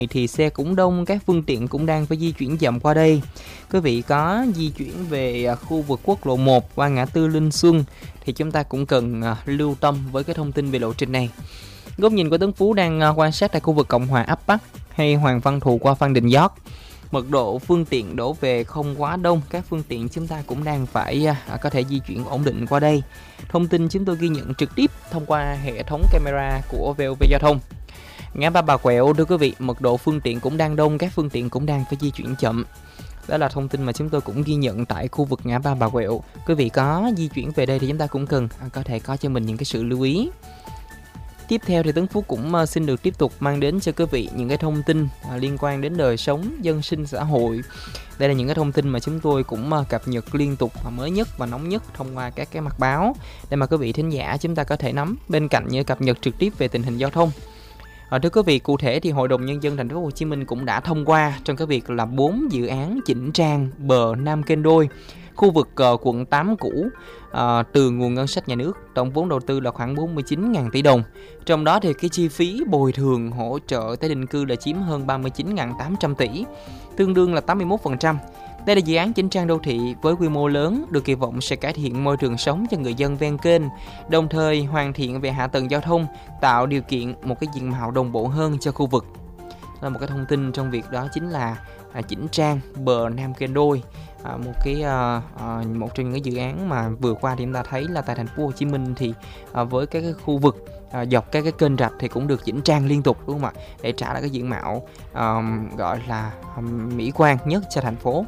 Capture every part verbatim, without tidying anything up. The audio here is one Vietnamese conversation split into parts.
thì xe cũng đông, các phương tiện cũng đang phải di chuyển chậm qua đây. Quý vị có di chuyển về khu vực quốc lộ một qua ngã tư Linh Xuân thì chúng ta cũng cần lưu tâm với cái thông tin về lộ trình này. Góc nhìn của Tấn Phú đang quan sát tại khu vực Cộng Hòa ấp Bắc hay Hoàng Văn Thụ qua Phan Đình Giót. Mật độ phương tiện đổ về không quá đông, các phương tiện chúng ta cũng đang phải à, có thể di chuyển ổn định qua đây. Thông tin chúng tôi ghi nhận trực tiếp thông qua hệ thống camera của vê o vê Giao thông. Ngã ba Bà Quẹo, thưa quý vị, mật độ phương tiện cũng đang đông, các phương tiện cũng đang phải di chuyển chậm. Đó là thông tin mà chúng tôi cũng ghi nhận tại khu vực ngã ba Bà Quẹo. Quý vị có di chuyển về đây thì chúng ta cũng cần à, có thể có cho mình những cái sự lưu ý. Tiếp theo thì Tấn Phú cũng xin được tiếp tục mang đến cho quý vị những cái thông tin liên quan đến đời sống dân sinh xã hội. Đây là những cái thông tin mà chúng tôi cũng cập nhật liên tục mới nhất và nóng nhất thông qua các cái mặt báo để mà quý vị thính giả chúng ta có thể nắm, bên cạnh những cập nhật trực tiếp về tình hình giao thông. À, thưa quý vị, cụ thể thì Hội đồng Nhân dân Thành phố Hồ Chí Minh cũng đã thông qua trong cái việc là bốn dự án chỉnh trang bờ Nam Kênh Đôi, khu vực uh, quận tám cũ uh, từ nguồn ngân sách nhà nước. Tổng vốn đầu tư là khoảng bốn mươi chín nghìn tỷ đồng. Trong đó thì cái chi phí bồi thường hỗ trợ tái định cư là chiếm hơn ba mươi chín nghìn tám trăm tỷ, tương đương là tám mươi mốt phần trăm. Đây là dự án chỉnh trang đô thị với quy mô lớn, được kỳ vọng sẽ cải thiện môi trường sống cho người dân ven kênh, đồng thời hoàn thiện về hạ tầng giao thông, tạo điều kiện một cái diện mạo đồng bộ hơn cho khu vực. Là một cái thông tin trong việc đó chính là à, chỉnh trang bờ Nam Kênh Đôi. À, một cái à, à, một trong những cái dự án mà vừa qua thì chúng ta thấy là tại thành phố Hồ Chí Minh thì à, với các cái khu vực à, dọc các cái kênh rạch thì cũng được chỉnh trang liên tục, đúng không ạ, để trả lại cái diện mạo à, gọi là mỹ quan nhất cho thành phố.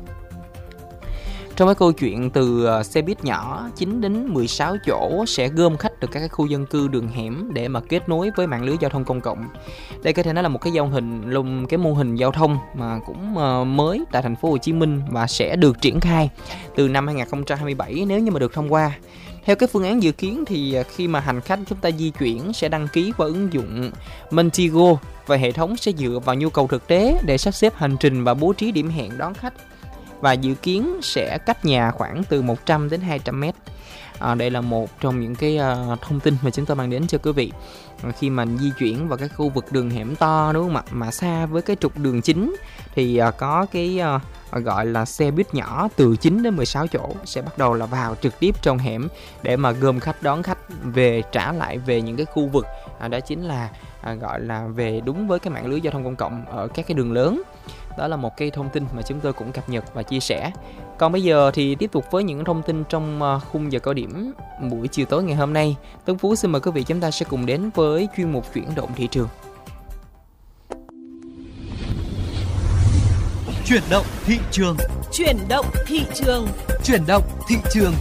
Trong cái câu chuyện từ xe buýt nhỏ chín đến mười sáu chỗ sẽ gom khách từ các cái khu dân cư đường hẻm để mà kết nối với mạng lưới giao thông công cộng. Đây có thể nói là một cái giao hình lùng cái mô hình giao thông mà cũng mới tại thành phố Hồ Chí Minh và sẽ được triển khai từ năm hai không hai bảy nếu như mà được thông qua. Theo cái phương án dự kiến thì khi mà hành khách chúng ta di chuyển sẽ đăng ký qua ứng dụng Montigo và hệ thống sẽ dựa vào nhu cầu thực tế để sắp xếp hành trình và bố trí điểm hẹn đón khách. Và dự kiến sẽ cách nhà khoảng từ một trăm đến hai trăm mét. À, đây là một trong những cái uh, thông tin mà chúng tôi mang đến cho quý vị. À, khi mà di chuyển vào các khu vực đường hẻm to, đúng không ạ, mà xa với cái trục đường chính thì uh, có cái uh, gọi là xe buýt nhỏ từ chín đến mười sáu chỗ sẽ bắt đầu là vào trực tiếp trong hẻm để mà gom khách, đón khách về, trả lại về những cái khu vực à, đó chính là à, gọi là về đúng với cái mạng lưới giao thông công cộng ở các cái đường lớn. Đó là một cái thông tin mà chúng tôi cũng cập nhật và chia sẻ. Còn bây giờ thì tiếp tục với những thông tin trong khung giờ cao điểm buổi chiều tối ngày hôm nay. Tấn Phú xin mời quý vị chúng ta sẽ cùng đến với chuyên mục chuyển động thị trường. Chuyển động thị trường. Chuyển động thị trường. Chuyển động thị trường.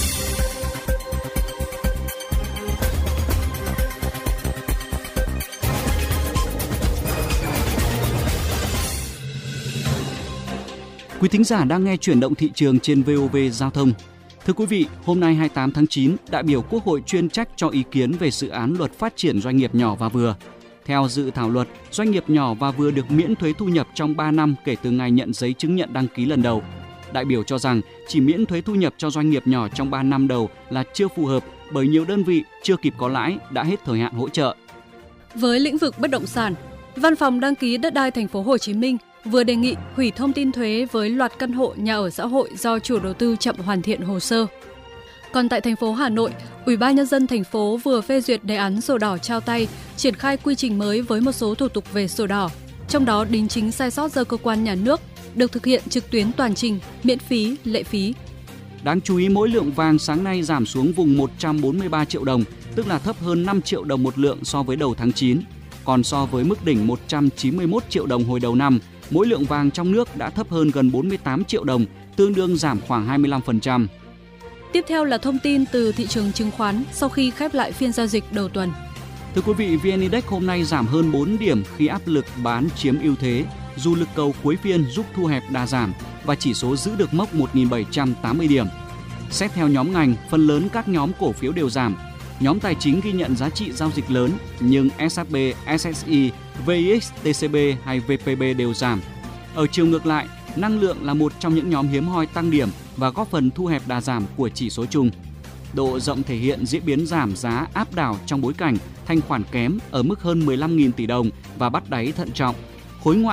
Quý thính giả đang nghe Chuyển động thị trường trên vê o vê Giao thông. Thưa quý vị, hôm nay hai mươi tám tháng chín, đại biểu Quốc hội chuyên trách cho ý kiến về dự án luật phát triển doanh nghiệp nhỏ và vừa. Theo dự thảo luật, doanh nghiệp nhỏ và vừa được miễn thuế thu nhập trong ba năm kể từ ngày nhận giấy chứng nhận đăng ký lần đầu. Đại biểu cho rằng chỉ miễn thuế thu nhập cho doanh nghiệp nhỏ trong ba năm đầu là chưa phù hợp bởi nhiều đơn vị chưa kịp có lãi đã hết thời hạn hỗ trợ. Với lĩnh vực bất động sản, Văn phòng đăng ký đất đai thành phố Hồ Chí Minh vừa đề nghị hủy thông tin thuế với loạt căn hộ nhà ở xã hội do chủ đầu tư chậm hoàn thiện hồ sơ. Còn tại thành phố Hà Nội, Ủy ban Nhân dân thành phố vừa phê duyệt đề án sổ đỏ trao tay, triển khai quy trình mới với một số thủ tục về sổ đỏ, trong đó đính chính sai sót do cơ quan nhà nước được thực hiện trực tuyến toàn trình, miễn phí, lệ phí. Đáng chú ý, mỗi lượng vàng sáng nay giảm xuống vùng một trăm bốn mươi ba triệu đồng, tức là thấp hơn năm triệu đồng một lượng so với đầu tháng chín. Còn so với mức đỉnh một trăm chín mươi mốt triệu đồng hồi đầu năm, mỗi lượng vàng trong nước đã thấp hơn gần bốn mươi tám triệu đồng, tương đương giảm khoảng hai mươi lăm phần trăm. Tiếp theo là thông tin từ thị trường chứng khoán sau khi khép lại phiên giao dịch đầu tuần. Thưa quý vị, vê en Index hôm nay giảm hơn bốn điểm khi áp lực bán chiếm ưu thế, dù lực cầu cuối phiên giúp thu hẹp đà giảm và chỉ số giữ được mốc một nghìn bảy trăm tám mươi điểm. Xét theo nhóm ngành, phần lớn các nhóm cổ phiếu đều giảm. Nhóm tài chính ghi nhận giá trị giao dịch lớn, nhưng ét hát bê, ét ét i, vê i ích, tê xê bê hay vê pê bê đều giảm. Ở chiều ngược lại, năng lượng là một trong những nhóm hiếm hoi tăng điểm và góp phần thu hẹp đà giảm của chỉ số chung. Độ rộng thể hiện diễn biến giảm giá áp đảo trong bối cảnh thanh khoản kém ở mức hơn mười lăm nghìn tỷ đồng và bắt đáy thận trọng. Khối ngoại